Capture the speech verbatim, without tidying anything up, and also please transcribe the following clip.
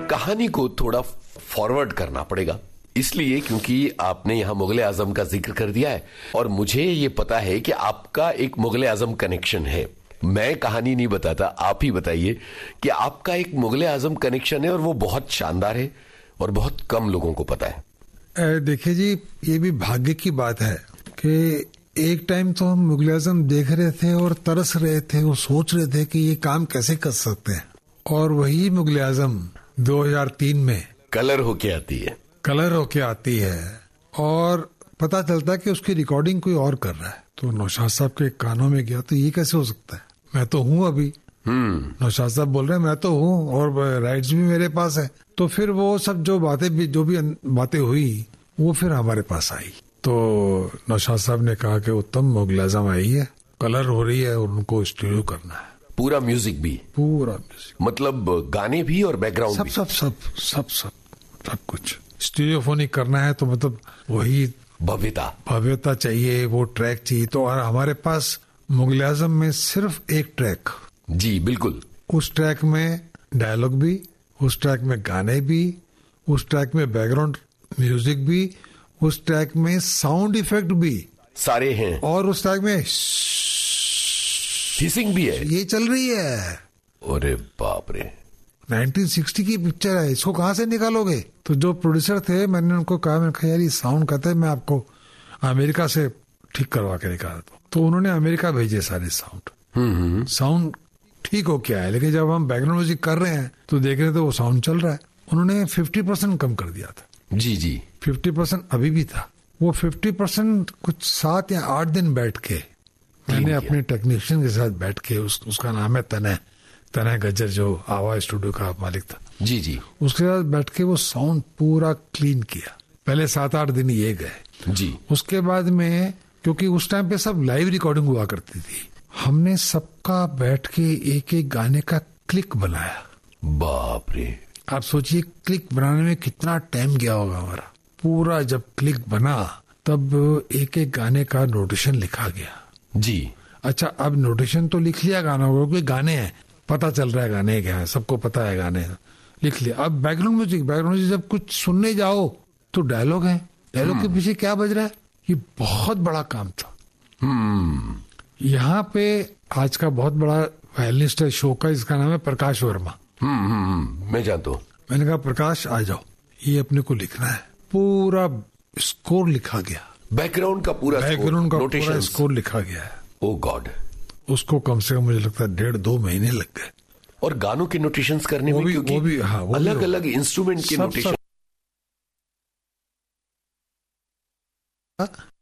कहानी को थोड़ा फॉरवर्ड करना पड़ेगा, इसलिए क्योंकि आपने यहां मुगले आजम का जिक्र कर दिया है और मुझे ये पता है कि आपका एक मुगले आजम कनेक्शन है। मैं कहानी नहीं बताता, आप ही बताइए कि आपका एक मुगले आजम कनेक्शन है और वो बहुत शानदार है और बहुत कम लोगों को पता है। देखिए जी, ये भी भाग्य की बात है कि एक टाइम तो हम मुगले आजम देख रहे थे और तरस रहे थे, वो सोच रहे थे कि ये काम कैसे कर सकते हैं, और वही मुगले आजम दो हज़ार तीन में कलर होके आती है कलर होके आती है और पता चलता है कि उसकी रिकॉर्डिंग कोई और कर रहा है। तो नौशाद साहब के कानों में गया तो ये कैसे हो सकता है, मैं तो हूँ अभी। हम्म नौशाद साहब बोल रहे हैं मैं तो हूँ और राइट्स भी मेरे पास है। तो फिर वो सब जो बातें भी जो भी बातें हुई वो फिर हमारे पास आई। तो नौशाद साहब ने कहा कि उत्तम मुगले आजम आई है, कलर हो रही है और उनको स्टूडियो करना है। पूरा म्यूजिक भी पूरा म्यूजिक मतलब गाने भी और बैकग्राउंड सब भी सब सब सब सब सब कुछ स्टीरियोफोनिक करना है। तो मतलब वही भव्यता भव्यता चाहिए, वो ट्रैक चाहिए। तो और हमारे पास मुगले आजम में सिर्फ एक ट्रैक, जी बिल्कुल, उस ट्रैक में डायलॉग भी, उस ट्रैक में गाने भी, उस ट्रैक में बैकग्राउंड म्यूजिक भी, उस ट्रैक में साउंड इफेक्ट भी सारे हैं, और उस ट्रैक में हिसिंग भी है, ये चल रही है। अरे बाप रे, नाइनटीन सिक्सटी की पिक्चर है, इसको कहां से निकालोगे? तो जो प्रोड्यूसर थे मैंने उनको कहा, मैंने कहा यार ये साउंड कहते हैं मैं आपको अमेरिका से ठीक करवा के निकाल दूं। तो उन्होंने अमेरिका भेजे सारे साउंड। साउंड ठीक हो क्या है, लेकिन जब हम बैकग्राउंड म्यूजिक कर रहे हैं तो देख रहे थे वो साउंड चल रहा है। उन्होंने फिफ्टी परसेंट कम कर दिया था। जी जी, फिफ्टी परसेंट अभी भी था। वो फिफ्टी परसेंट कुछ सात या आठ दिन बैठ के मैंने अपने टेक्नीशियन के साथ बैठ के, उस, उसका नाम है तनय तनय गज्जर, जो आवाज स्टूडियो का मालिक था। जी जी, उसके साथ बैठ के वो साउंड पूरा क्लीन किया। पहले सात आठ दिन ये गए जी। उसके बाद में, क्योंकि उस टाइम पे सब लाइव रिकॉर्डिंग हुआ करती थी, हमने सबका बैठ के एक एक गाने का क्लिक बनाया। बाप रे, आप सोचिए क्लिक बनाने में कितना टाइम गया होगा हमारा। पूरा जब क्लिक बना तब एक एक गाने का नोटेशन लिखा गया। जी अच्छा, अब नोटेशन तो लिख लिया गाना, क्योंकि गाने हैं, पता चल रहा है गाने क्या है, सबको पता है गाने, लिख लिया। अब बैकग्राउंड म्यूजिक बैकग्राउंड म्यूजिक जब कुछ सुनने जाओ तो डायलॉग है, डायलॉग के पीछे क्या बज रहा है, ये बहुत बड़ा काम था। हम्म यहाँ पे आज का बहुत बड़ा वायलिनिस्ट है शो का, इसका नाम है प्रकाश वर्मा। हम्म हम्म मैं जानता हूँ। मैंने कहा प्रकाश आ जाओ, ये अपने को लिखना है। पूरा स्कोर लिखा गया, बैकग्राउंड का पूरा बैकग्राउंड का पूरा स्कोर लिखा गया है। ओ गॉड, उसको कम से कम मुझे लगता है डेढ़ दो महीने लग गए। और गानों के नोटेशंस करने में, क्योंकि वो भी, हाँ, वो अलग अलग इंस्ट्रूमेंट के नोटेशन।